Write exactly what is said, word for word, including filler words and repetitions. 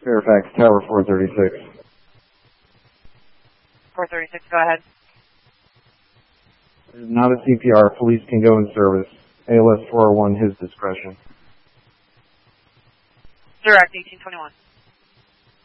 Fairfax Tower four thirty-six. four thirty-six, go ahead. It is not a C P R. Police can go in service. A L S four oh one, his discretion. Direct eighteen twenty-one.